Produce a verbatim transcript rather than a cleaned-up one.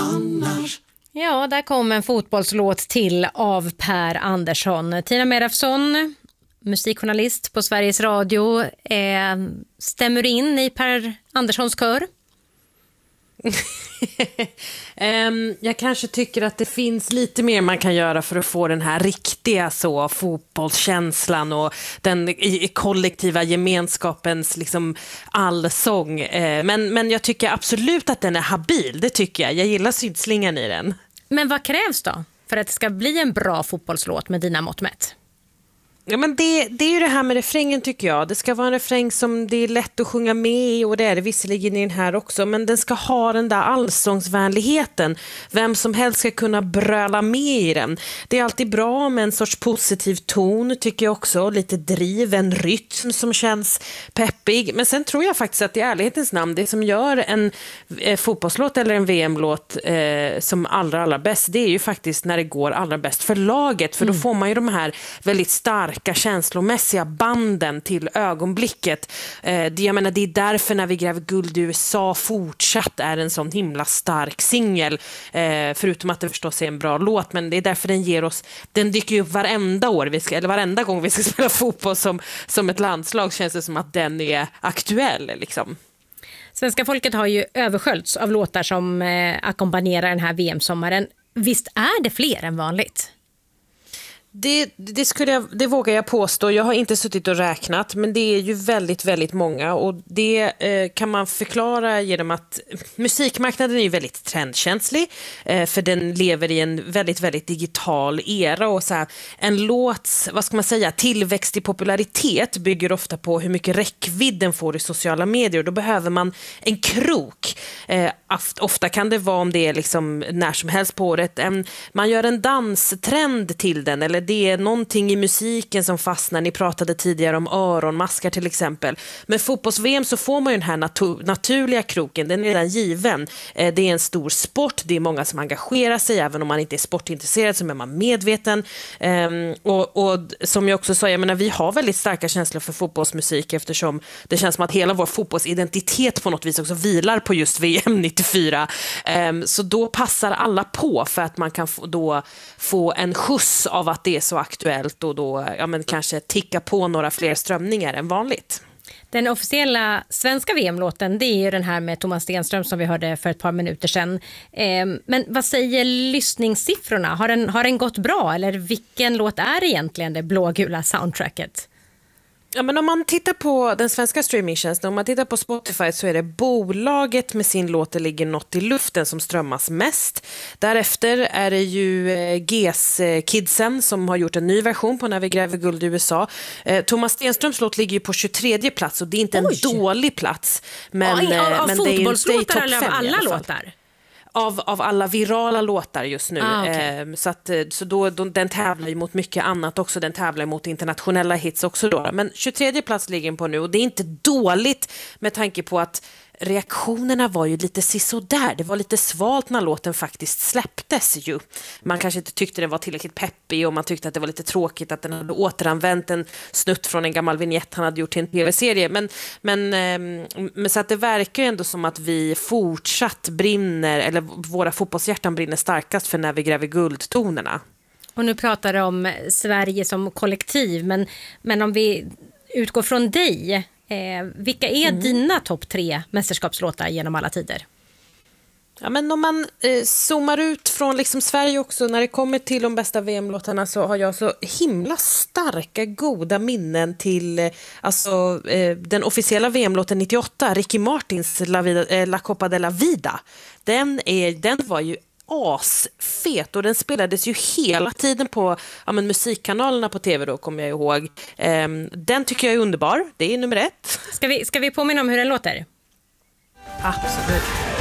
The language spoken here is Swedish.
annars? Ja, där kom en fotbollslåt till av Per Andersson. Tina Merafsson, musikjournalist på Sveriges Radio, eh, stämmer in i Per Anderssons kör? um, jag kanske tycker att det finns lite mer man kan göra för att få den här riktiga så, fotbollskänslan och den i, i kollektiva gemenskapens liksom, allsång. Uh, men, men jag tycker absolut att den är habil, det tycker jag. Jag gillar sydslingan i den. Men vad krävs då för att det ska bli en bra fotbollslåt med dina mått mätt? Ja, men det, det är ju det här med refrängen tycker jag. Det ska vara en refräng som det är lätt att sjunga med i, och det är det visserligen i den här också, men den ska ha den där allsångsvänligheten. Vem som helst ska kunna bröla med i den. Det är alltid bra med en sorts positiv ton tycker jag också. Lite driv, en rytm som känns peppig. Men sen tror jag faktiskt att i ärlighetens namn, det som gör en eh, fotbollslåt eller en V M-låt eh, som allra, allra bäst, det är ju faktiskt när det går allra bäst för laget. För då får man ju de här väldigt starka känslomässiga banden till ögonblicket. Eh, det, jag menar, det är därför När vi gräver guld i U S A fortsatt är en sån himla stark singel. Eh, förutom att det förstås är en bra låt, men det är därför den ger oss, den dyker ju upp varenda år vi ska, eller varenda gång vi ska spela fotboll som, som ett landslag, känns det som att den är aktuell liksom. Svenska folket har ju översköljts av låtar som eh, ackompanjerar den här V M-sommaren. Visst är det fler än vanligt? Det, det, skulle jag, det vågar jag påstå. Jag har inte suttit och räknat, men det är ju väldigt, väldigt många. Och det eh, kan man förklara genom att musikmarknaden är ju väldigt trendkänslig. Eh, för den lever i en väldigt, väldigt digital era. Och så här, en låts, vad ska man säga, tillväxt i popularitet bygger ofta på hur mycket räckvidd den får i sociala medier. Och då behöver man en krok. Eh, ofta kan det vara, om det är liksom när som helst på året, en, man gör en danstrend till den, eller det är någonting i musiken som fastnar. Ni pratade tidigare om öronmaskar till exempel. Men fotbolls-V M så får man ju den här natu- naturliga kroken. Den är redan given. Eh, det är en stor sport. Det är många som engagerar sig. Även om man inte är sportintresserad så är man medveten. Eh, och, och som jag också sa, jag menar, vi har väldigt starka känslor för fotbollsmusik, eftersom det känns som att hela vår fotbollsidentitet på något vis också vilar på just V M nittiofyra. Eh, så då passar alla på, för att man kan få, då få en skjuts av att det är så aktuellt, och då ja, men kanske ticka på några fler strömningar än vanligt. Den officiella svenska V M-låten, det är ju den här med Thomas Stenström som vi hörde för ett par minuter sedan. Eh, men vad säger lyssningssiffrorna? Har den, har den gått bra, eller vilken låt är egentligen det blågula soundtracket? Ja, men om man tittar på den svenska streamingtjänsten, om man tittar på Spotify, så är det bolaget med sin låt Det ligger något i luften som strömmas mest. Därefter är det ju G S-kidsen som har gjort en ny version på När vi gräver guld i U S A. Eh, Thomas Stenströms låt ligger ju på tjugotredje plats, och det är inte en Oj. dålig plats. Men, ja, av, av men det är ju fotbollslåtar eller av alla låtar? Av, av alla virala låtar just nu. Ah, okay. eh, så att, så då, då, den tävlar ju mot mycket annat också. Den tävlar mot internationella hits också då. Men tjugotredje plats ligger den på nu, och det är inte dåligt med tanke på att reaktionerna var ju lite sisådär. Det var lite svalt när låten faktiskt släpptes ju. Man kanske inte tyckte den var tillräckligt peppig, och man tyckte att det var lite tråkigt att den hade återanvänt en snutt från en gammal vignett han hade gjort till en tv-serie. Men, men, men så att det verkar ju ändå som att vi fortsatt brinner, eller våra fotbollshjärtan brinner starkast för När vi gräver guldtonerna. Och nu pratar du om Sverige som kollektiv, men, men om vi utgår från dig, Eh, vilka är mm. dina topp tre mästerskapslåtar genom alla tider? Ja, men om man eh, zoomar ut från liksom Sverige också, när det kommer till de bästa V M-låtarna, så har jag så himla starka, goda minnen till eh, alltså, eh, den officiella V M-låten nittioåtta, Ricky Martins La, Vida, eh, La Copa de la Vida. Den, är, den var ju asfet, och den spelades ju hela tiden på ja, men musikkanalerna på tv då, kommer jag ihåg. Um, den tycker jag är underbar, det är nummer ett. Ska vi, ska vi påminna om hur den låter? Absolut.